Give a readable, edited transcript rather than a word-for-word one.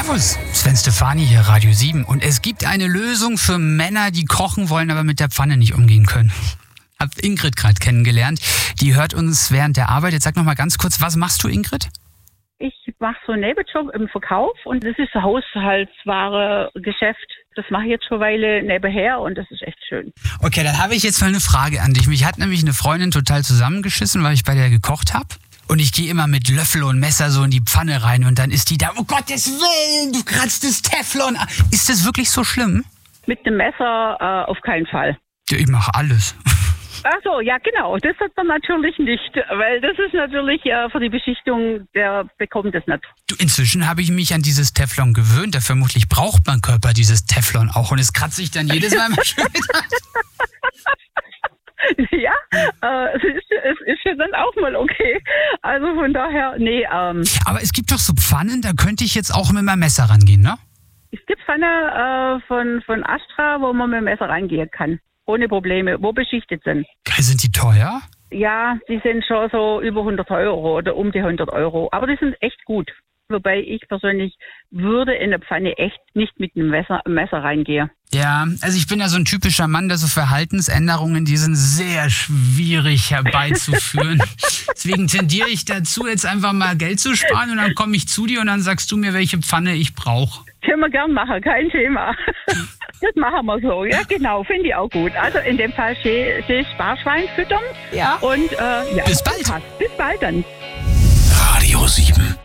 Servus, Sven Stefani hier, Radio 7. Und es gibt eine Lösung für Männer, die kochen wollen, aber mit der Pfanne nicht umgehen können. Hab Ingrid gerade kennengelernt. Die hört uns während der Arbeit. Jetzt sag noch mal ganz kurz, was machst du, Ingrid? Ich mache so einen Nebenjob im Verkauf und das ist ein Haushaltsware-Geschäft. Das mache ich jetzt schon eine Weile nebenher und das ist echt schön. Okay, dann habe ich jetzt mal eine Frage an dich. Mich hat nämlich eine Freundin total zusammengeschissen, weil ich bei der gekocht habe. Und ich gehe immer mit Löffel und Messer so in die Pfanne rein und dann ist die da, oh Gottes Willen, du kratzt das Teflon an. Ist das wirklich so schlimm? Mit dem Messer auf keinen Fall. Ja, ich mache alles. Ach so, ja genau, das hat man natürlich nicht, weil das ist natürlich für die Beschichtung, der bekommt es nicht. Du, inzwischen habe ich mich an dieses Teflon gewöhnt, da vermutlich braucht mein Körper dieses Teflon auch und es kratzt sich dann jedes Mal schön an. Ja, es ist ja dann auch mal okay. Also von daher, nee. Aber es gibt doch so Pfannen, da könnte ich jetzt auch mit meinem Messer rangehen, ne? Es gibt Pfanne von Astra, wo man mit dem Messer reingehen kann. Ohne Probleme, wo beschichtet sind. Sind die teuer? Ja, die sind schon so über 100 Euro oder um die 100 Euro. Aber die sind echt gut. Wobei ich persönlich würde in der Pfanne echt nicht mit einem Messer reingehen. Ja, also ich bin ja so ein typischer Mann, der so Verhaltensänderungen, die sind sehr schwierig herbeizuführen. Deswegen tendiere ich dazu, jetzt einfach mal Geld zu sparen und dann komme ich zu dir und dann sagst du mir, welche Pfanne ich brauche. Können wir gern machen, kein Thema. Das machen wir so, ja genau, finde ich auch gut. Also in dem Fall schön Sparschwein füttern. Ja. Und ja. Bis bald. Bis bald dann. Radio 7.